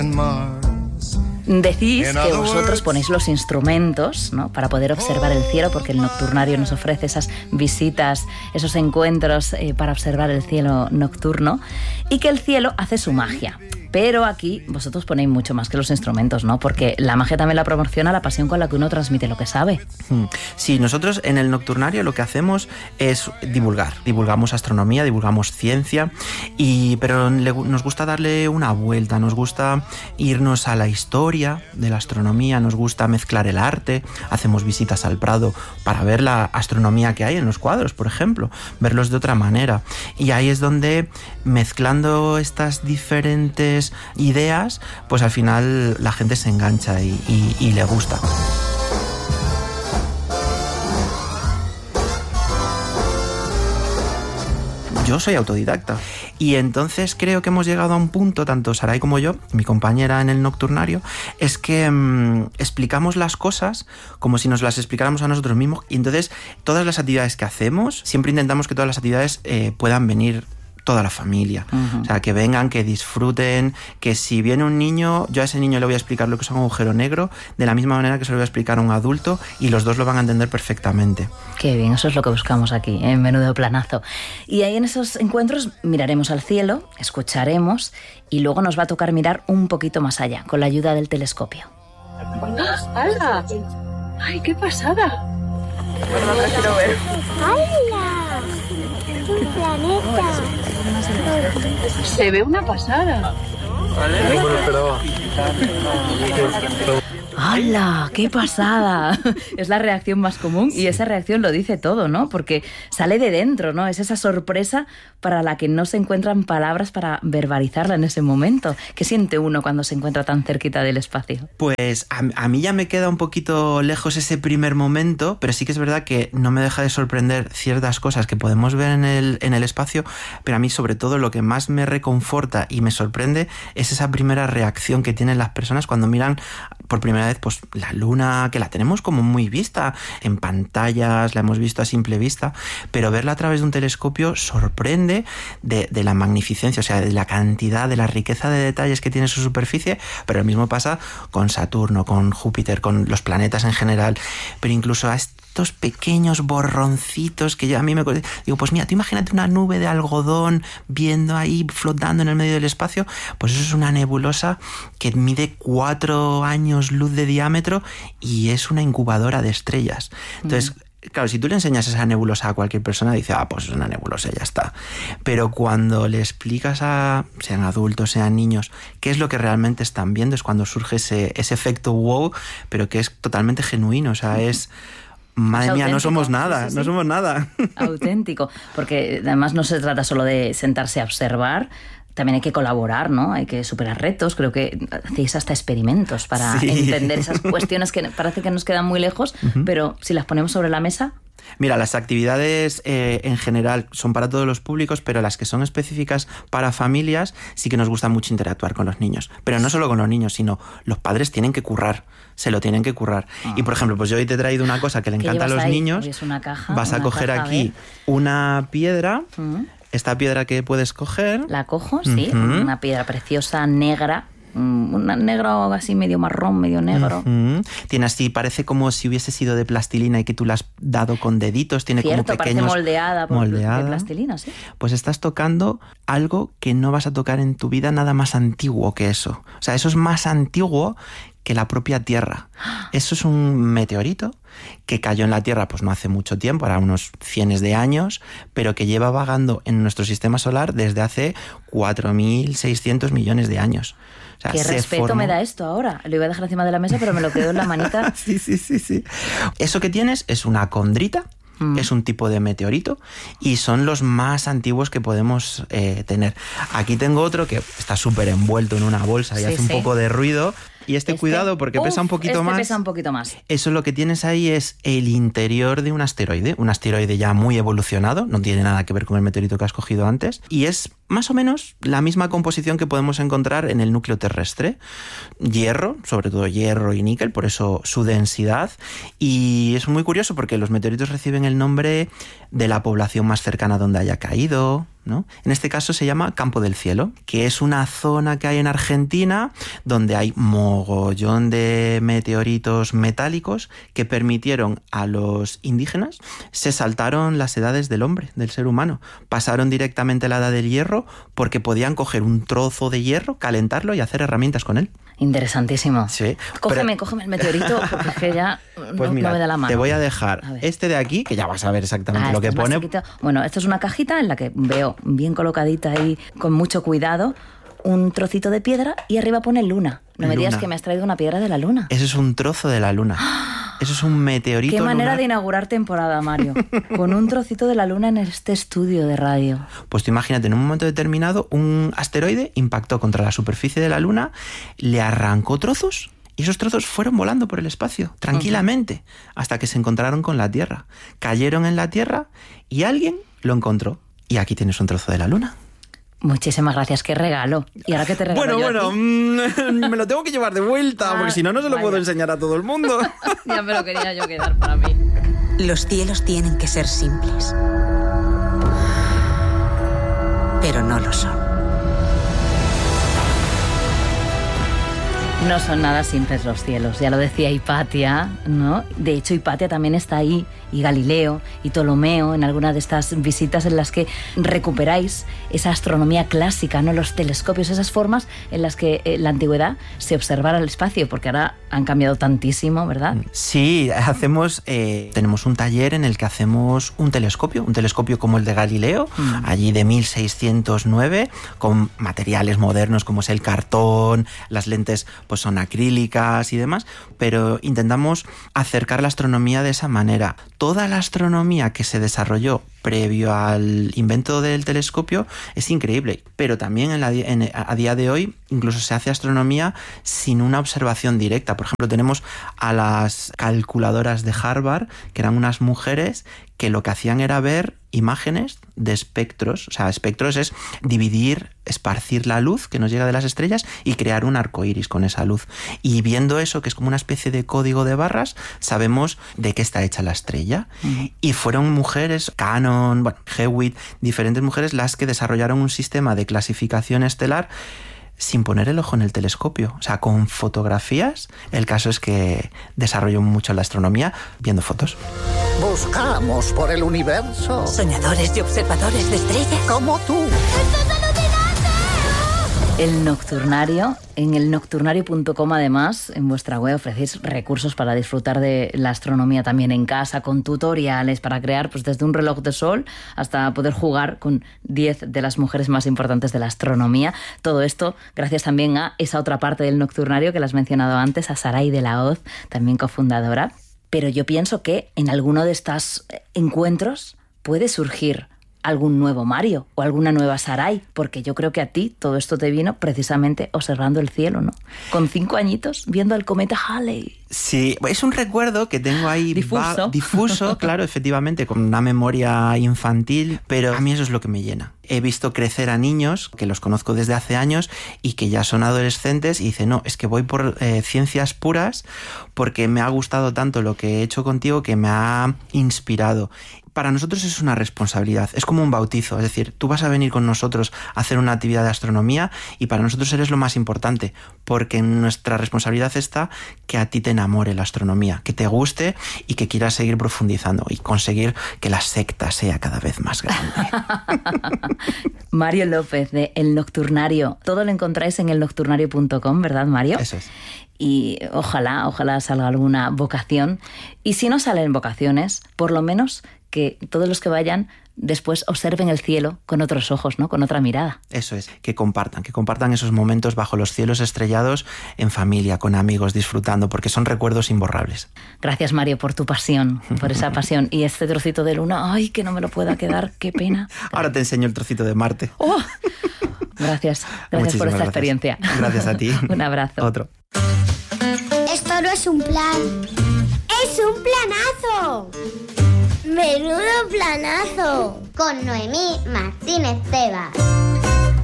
Decís que vosotros ponéis los instrumentos, ¿no?, para poder observar el cielo, porque el nocturnario nos ofrece esas visitas, esos encuentros para observar el cielo nocturno, y que el cielo hace su magia. Pero aquí vosotros ponéis mucho más que los instrumentos, ¿no? Porque la magia también la promociona la pasión con la que uno transmite lo que sabe. Sí, nosotros en el nocturnario lo que hacemos es divulgar. Divulgamos astronomía, divulgamos ciencia, pero nos gusta darle una vuelta, nos gusta irnos a la historia de la astronomía, nos gusta mezclar el arte, hacemos visitas al Prado para ver la astronomía que hay en los cuadros, por ejemplo, verlos de otra manera. Y ahí es donde, mezclando estas diferentes ideas, pues al final la gente se engancha y le gusta. Yo soy autodidacta y entonces creo que hemos llegado a un punto, tanto Saray como yo, mi compañera en el nocturnario, es que explicamos las cosas como si nos las explicáramos a nosotros mismos, y entonces todas las actividades que hacemos, siempre intentamos que todas las actividades puedan venir toda la familia. O sea, que vengan, que disfruten, que si viene un niño, yo a ese niño le voy a explicar lo que es un agujero negro de la misma manera que se lo voy a explicar a un adulto, y los dos lo van a entender perfectamente. Qué bien, eso es lo que buscamos aquí, en Menudo Planazo. Y ahí en esos encuentros miraremos al cielo, escucharemos, y luego nos va a tocar mirar un poquito más allá, con la ayuda del telescopio. ¡Hala! ¡Ay, qué pasada! Bueno, no quiero ver. ¡Hala! Un planeta. Se ve una pasada. ¿Vale? No me lo esperaba. ¡Hala! ¡Qué pasada! Es la reacción más común, y esa reacción lo dice todo, ¿no? Porque sale de dentro, ¿no? Es esa sorpresa para la que no se encuentran palabras para verbalizarla en ese momento. ¿Qué siente uno cuando se encuentra tan cerquita del espacio? Pues a mí ya me queda un poquito lejos ese primer momento, pero sí que es verdad que no me deja de sorprender ciertas cosas que podemos ver en el espacio, pero a mí sobre todo lo que más me reconforta y me sorprende es esa primera reacción que tienen las personas cuando miran por primera vez pues la luna, que la tenemos como muy vista en pantallas, la hemos visto a simple vista, pero verla a través de un telescopio sorprende de la magnificencia, o sea, de la cantidad, de la riqueza de detalles que tiene su superficie. Pero lo mismo pasa con Saturno, con Júpiter, con los planetas en general, pero incluso a estos pequeños borroncitos que ya a mí me... Digo, pues mira, tú imagínate una nube de algodón viendo ahí, flotando en el medio del espacio, pues eso es una nebulosa que mide 4 años luz de diámetro y es una incubadora de estrellas. Entonces, claro, si tú le enseñas esa nebulosa a cualquier persona, dice, pues es una nebulosa, ya está. Pero cuando le explicas sean adultos, sean niños, qué es lo que realmente están viendo, es cuando surge ese efecto wow, pero que es totalmente genuino, o sea, es... Madre mía, no somos nada, sí. No somos nada. Auténtico, porque además no se trata solo de sentarse a observar, también hay que colaborar, ¿no? Hay que superar retos, creo que hacéis hasta experimentos para entender esas cuestiones que parece que nos quedan muy lejos, pero si las ponemos sobre la mesa... Mira, las actividades en general son para todos los públicos, pero las que son específicas para familias sí que nos gusta mucho interactuar con los niños. Pero no solo con los niños, sino los padres tienen que currar, se lo tienen que currar. Y por ejemplo, pues yo hoy te he traído una cosa que le encanta a los niños. Es una caja, vas a coger aquí una piedra, esta piedra que puedes coger. La cojo, sí, una piedra preciosa, negra. Un negro así medio marrón, medio negro. Tiene así, parece como si hubiese sido de plastilina y que tú la has dado con deditos. Tiene como pequeños... parece moldeada de plastilina, sí. Pues estás tocando algo que no vas a tocar en tu vida, nada más antiguo que eso. O sea, eso es más antiguo que la propia Tierra. Eso es un meteorito que cayó en la Tierra pues no hace mucho tiempo, ahora unos cientos de años, pero que lleva vagando en nuestro sistema solar desde hace 4.600 millones de años. O sea, qué respeto me da esto ahora. Lo iba a dejar encima de la mesa, pero me lo quedo en la manita. Sí. Eso que tienes es una condrita, es un tipo de meteorito, y son los más antiguos que podemos tener. Aquí tengo otro que está súper envuelto en una bolsa y hace un poco de ruido. Y cuidado, porque pesa un poquito más. Pesa un poquito más. Eso lo que tienes ahí es el interior de un asteroide ya muy evolucionado, no tiene nada que ver con el meteorito que has cogido antes, y es más o menos la misma composición que podemos encontrar en el núcleo terrestre. Hierro, sobre todo hierro y níquel, por eso su densidad, y es muy curioso porque los meteoritos reciben el nombre de la población más cercana donde haya caído, ¿no? En este caso se llama Campo del Cielo, que es una zona que hay en Argentina donde hay mogollón de meteoritos metálicos que permitieron a los indígenas, se saltaron las edades del hombre, del ser humano, pasaron directamente a la edad del hierro porque podían coger un trozo de hierro, calentarlo y hacer herramientas con él. Interesantísimo. Sí. Cógeme el meteorito, porque es que ya pues mira, no me da la mano. Te voy a dejar este de aquí, que ya vas a ver exactamente lo que pone. Bueno, esto es una cajita en la que veo bien colocadita ahí, con mucho cuidado, un trocito de piedra y arriba pone luna. No me digas que me has traído una piedra de la luna. Eso es un trozo de la luna. Eso es un meteorito. Qué manera lunar. de inaugurar temporada, Mario. Con un trocito de la luna en este estudio de radio. Pues tú imagínate, en un momento determinado, un asteroide impactó contra la superficie de la luna, le arrancó trozos y esos trozos fueron volando por el espacio, tranquilamente, hasta que se encontraron con la Tierra. Cayeron en la Tierra y alguien lo encontró. Y aquí tienes un trozo de la luna. Muchísimas gracias, qué regalo. ¿Y ahora qué te regalo yo me lo tengo que llevar de vuelta, porque si no, no se lo puedo enseñar a todo el mundo. Ya me lo quería yo quedar para mí. Los cielos tienen que ser simples, pero no lo son. No son nada simples los cielos, ya lo decía Hipatia, ¿no? De hecho, Hipatia también está ahí, y Galileo, y Ptolomeo, en alguna de estas visitas en las que recuperáis esa astronomía clásica, ¿no? Los telescopios, esas formas en las que en la antigüedad se observara el espacio, porque ahora han cambiado tantísimo, ¿verdad? Sí, tenemos un taller en el que hacemos un telescopio como el de Galileo, allí de 1609, con materiales modernos como es el cartón, las lentes pues son acrílicas y demás, pero intentamos acercar la astronomía de esa manera. Toda la astronomía que se desarrolló previo al invento del telescopio es increíble, pero también a día de hoy incluso se hace astronomía sin una observación directa. Por ejemplo, tenemos a las calculadoras de Harvard, que eran unas mujeres que lo que hacían era ver imágenes de espectros. O sea, espectros es esparcir la luz que nos llega de las estrellas y crear un arco iris con esa luz. Y viendo eso, que es como una especie de código de barras, sabemos de qué está hecha la estrella. Y fueron mujeres, Cannon, Hewitt, diferentes mujeres las que desarrollaron un sistema de clasificación estelar sin poner el ojo en el telescopio, o sea, con fotografías. El caso es que desarrolló mucho la astronomía viendo fotos. Buscamos por el universo. Soñadores y observadores de estrellas. Como tú. El Nocturnario, en el nocturnario.com además, en vuestra web ofrecéis recursos para disfrutar de la astronomía también en casa, con tutoriales para crear pues desde un reloj de sol hasta poder jugar con 10 de las mujeres más importantes de la astronomía. Todo esto gracias también a esa otra parte del Nocturnario que la has mencionado antes, a Saray de la Hoz, también cofundadora. Pero yo pienso que en alguno de estos encuentros puede surgir algún nuevo Mario o alguna nueva Saray, porque yo creo que a ti todo esto te vino precisamente observando el cielo, ¿no? Con 5 añitos, viendo el cometa Halley. Sí, es un recuerdo que tengo ahí difuso, claro, efectivamente, con una memoria infantil, pero a mí eso es lo que me llena. He visto crecer a niños que los conozco desde hace años y que ya son adolescentes y dicen, no, es que voy por ciencias puras porque me ha gustado tanto lo que he hecho contigo que me ha inspirado. Para nosotros es una responsabilidad, es como un bautizo, es decir, tú vas a venir con nosotros a hacer una actividad de astronomía y para nosotros eres lo más importante, porque en nuestra responsabilidad está que a ti te enamore la astronomía, que te guste y que quieras seguir profundizando y conseguir que la secta sea cada vez más grande. Mario López de El Nocturnario, todo lo encontráis en elnocturnario.com, ¿verdad, Mario? Eso es. Y ojalá salga alguna vocación. Y si no salen vocaciones, por lo menos que todos los que vayan después observen el cielo con otros ojos, ¿no? Con otra mirada. Eso es, que compartan esos momentos bajo los cielos estrellados en familia, con amigos, disfrutando, porque son recuerdos imborrables. Gracias, Mario, por tu pasión, por esa pasión. Y este trocito de luna, ¡ay, que no me lo pueda quedar! ¡Qué pena! Ahora te enseño el trocito de Marte. ¡Oh! Gracias por esta experiencia. Gracias a ti. Un abrazo. Otro. Esto no es un plan, es un planazo. ¡Menudo planazo! Con Noemí Martínez Tebas.